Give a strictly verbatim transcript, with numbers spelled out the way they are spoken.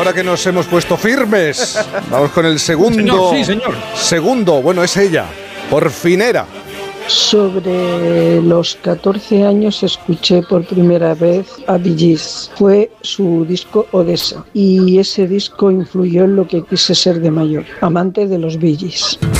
ahora que nos hemos puesto firmes, vamos con el segundo. Señor, sí, señor. Segundo, bueno, es ella, por fin era. Sobre los catorce años escuché por primera vez a Bee Gees. Fue su disco Odessa y ese disco influyó en lo que quise ser de mayor, amante de los Bee Gees.